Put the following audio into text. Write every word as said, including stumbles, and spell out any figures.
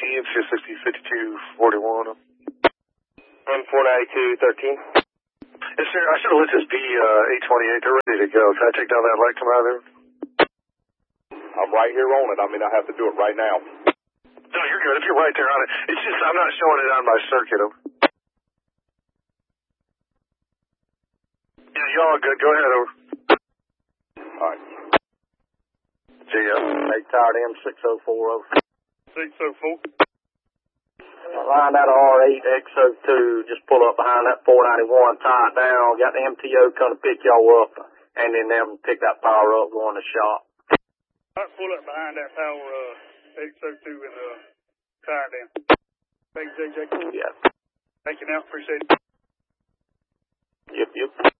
thirteen, fifty, sixty, fifty-two, forty-one. M four ninety-two, thirteen. Yes, sir. I should have let this be uh, eight twenty-eight. They're ready to go. Can I take down that light come out of there? I'm right here on it. I mean, I have to do it right now. No, you're good. If you're right there on it. It's just I'm not showing it on my circuit. Yeah, y'all are good. Go ahead, over. All right. See ya. Eight tired M six oh four over. six oh four. Line out of R eight X oh two, just pull up behind that four ninety-one, tie it down, got the M T O come to pick y'all up, and then them pick that power up, go in the shop. All right, pull up behind that power, uh, X oh two and, uh, tie it down. Thanks, J J. Yeah. Thank you now, appreciate it. Yep, yep.